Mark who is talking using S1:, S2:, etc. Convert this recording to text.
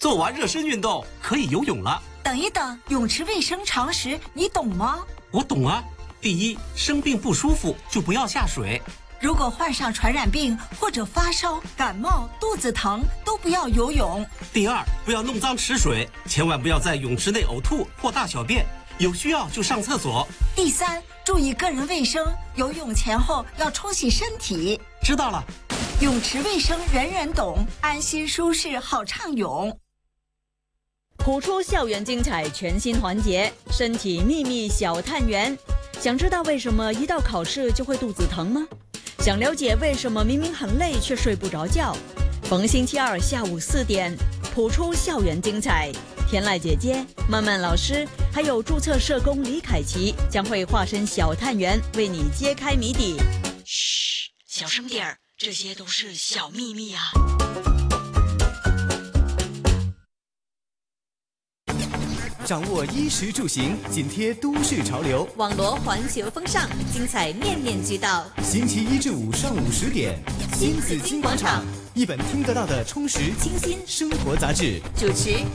S1: 做完热身运动可以游泳了。
S2: 等一等，泳池卫生常识你懂吗？
S1: 我懂啊。第一，生病不舒服就不要下水。
S2: 如果患上传染病或者发烧、感冒、肚子疼，都不要游泳。
S1: 第二，不要弄脏池水，千万不要在泳池内呕吐或大小便，有需要就上厕所。
S2: 第三，注意个人卫生，游泳前后要冲洗身体。
S1: 知道了。
S2: 泳池卫生人人懂，安心舒适好畅泳。
S3: 谱出校园精彩全新环节，身体秘密小探员。想知道为什么一到考试就会肚子疼吗？想了解为什么明明很累却睡不着觉？逢星期二下午4点，谱出校园精彩。天籁姐姐、曼曼老师，还有注册社工李凯琪将会化身小探员，为你揭开谜底。嘘，小声点儿，这些都是小秘密啊。
S4: 掌握衣食住行，紧贴都市潮流，
S5: 网罗环球风尚，精彩面面俱到。
S4: 星期一至五上午10点，新紫金广场，一本听得到的充实清新生活杂志。
S5: 主持